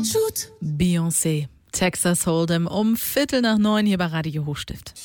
Beyoncé, Texas Hold'em um 8:45 hier bei Radio Hochstift.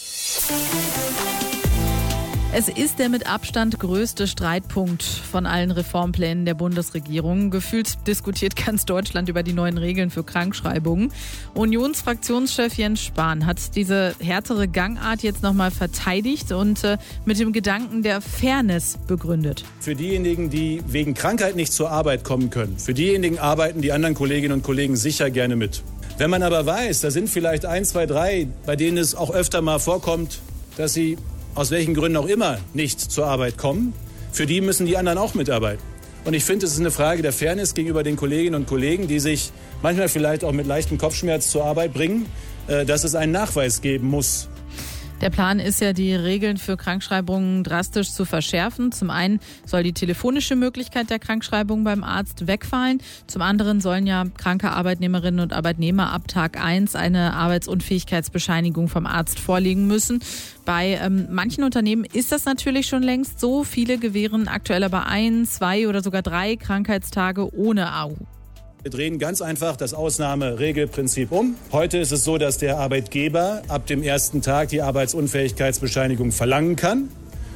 Es ist der mit Abstand größte Streitpunkt von allen Reformplänen der Bundesregierung. Gefühlt diskutiert ganz Deutschland über die neuen Regeln für Krankschreibungen. Unionsfraktionschef Jens Spahn hat diese härtere Gangart jetzt nochmal verteidigt und mit dem Gedanken der Fairness begründet. Für diejenigen, die wegen Krankheit nicht zur Arbeit kommen können, für diejenigen arbeiten die anderen Kolleginnen und Kollegen sicher gerne mit. Wenn man aber weiß, da sind vielleicht 1, 2, 3, bei denen es auch öfter mal vorkommt, dass sie aus welchen Gründen auch immer nicht zur Arbeit kommen, für die müssen die anderen auch mitarbeiten. Und ich finde, es ist eine Frage der Fairness gegenüber den Kolleginnen und Kollegen, die sich manchmal vielleicht auch mit leichtem Kopfschmerz zur Arbeit bringen, dass es einen Nachweis geben muss. Der Plan ist ja, die Regeln für Krankschreibungen drastisch zu verschärfen. Zum einen soll die telefonische Möglichkeit der Krankschreibung beim Arzt wegfallen. Zum anderen sollen ja kranke Arbeitnehmerinnen und Arbeitnehmer ab Tag 1 eine Arbeitsunfähigkeitsbescheinigung vom Arzt vorlegen müssen. Bei manchen Unternehmen ist das natürlich schon längst so. Viele gewähren aktuell aber 1, 2 oder sogar 3 Krankheitstage ohne AU. Wir drehen ganz einfach das Ausnahmeregelprinzip um. Heute ist es so, dass der Arbeitgeber ab dem ersten Tag die Arbeitsunfähigkeitsbescheinigung verlangen kann.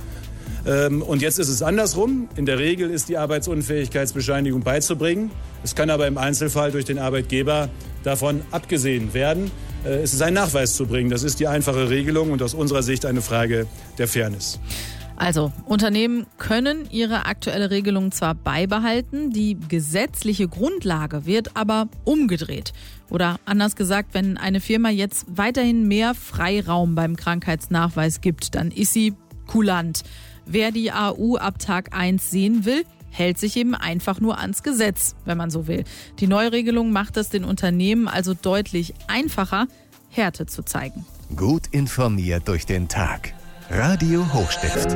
Und jetzt ist es andersrum. In der Regel ist die Arbeitsunfähigkeitsbescheinigung beizubringen. Es kann aber im Einzelfall durch den Arbeitgeber davon abgesehen werden. Es ist ein Nachweis zu bringen. Das ist die einfache Regelung und aus unserer Sicht eine Frage der Fairness. Also, Unternehmen können ihre aktuelle Regelung zwar beibehalten, die gesetzliche Grundlage wird aber umgedreht. Oder anders gesagt, wenn eine Firma jetzt weiterhin mehr Freiraum beim Krankheitsnachweis gibt, dann ist sie kulant. Wer die AU ab Tag 1 sehen will, hält sich eben einfach nur ans Gesetz, wenn man so will. Die Neuregelung macht es den Unternehmen also deutlich einfacher, Härte zu zeigen. Gut informiert durch den Tag. Radio Hochstift.